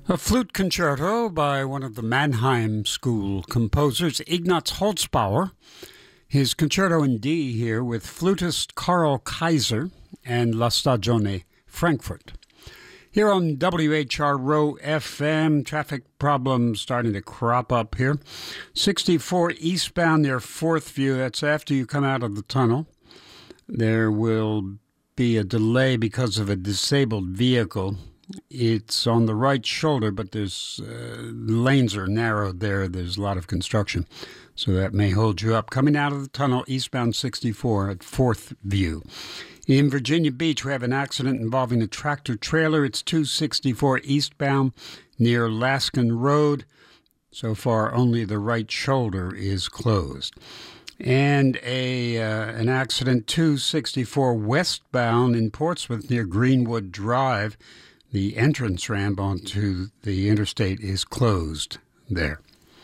A flute concerto by one of the Mannheim School composers, Ignaz Holzbauer. His concerto in D here with flutist Karl Kaiser and La Stagione Frankfurt. Here on WHRO FM, traffic problems starting to crop up here. 64 eastbound near Fourth View, that's after you come out of the tunnel. There will be a delay because of a disabled vehicle. It's on the right shoulder, but there's lanes are narrowed there. There's a lot of construction, so that may hold you up. Coming out of the tunnel, eastbound 64 at Fourth View. In Virginia Beach, we have an accident involving a tractor-trailer. It's 264 eastbound near Laskin Road. So far, only the right shoulder is closed. And an accident 264 westbound in Portsmouth near Greenwood Drive. The entrance ramp onto the interstate is closed there.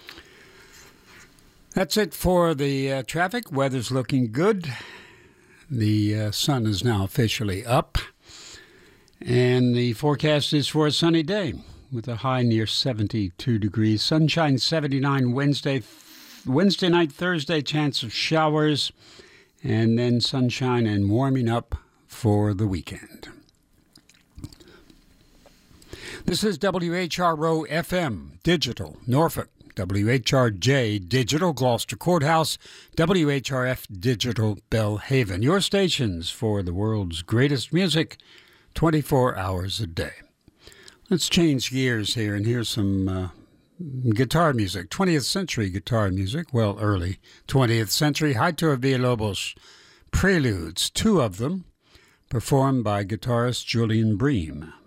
That's it for the traffic. Weather's looking good. The sun is now officially up. And the forecast is for a sunny day with a high near 72 degrees. Sunshine 79 Wednesday night, Thursday, chance of showers. And then sunshine and warming up for the weekend. This is WHRO FM Digital, Norfolk, WHRJ Digital, Gloucester Courthouse, WHRF Digital, Belhaven. Your stations for the world's greatest music, 24 hours a day. Let's change gears here and hear some guitar music, 20th century guitar music, well, early 20th century, Heitor Villalobos preludes, two of them, performed by guitarist Julian Bream.